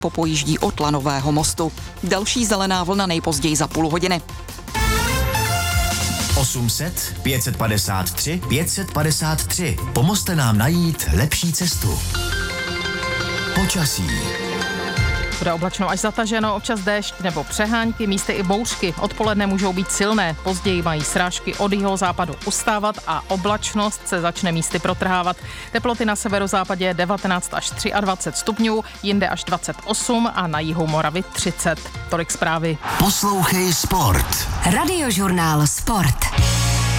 popojíždí od Lanového mostu. Další zelená vlna nejpozději za půl hodiny. 800 553 553. Pomozte nám najít lepší cestu. Počasí. Bude oblačno až zataženo, občas déšť nebo přehánky, místy i bouřky. Odpoledne můžou být silné, později mají srážky od jihozápadu ustávat a oblačnost se začne místy protrhávat. Teploty na severozápadě 19 až 23 stupňů, jinde až 28 a na jihu Moravy 30. Tolik zprávy. Poslouchej Sport. Radiožurnál Sport.